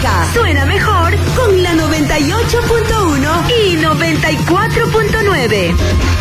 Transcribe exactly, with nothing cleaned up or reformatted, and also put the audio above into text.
música suena mejor con la noventa y ocho punto uno y noventa y cuatro punto nueve.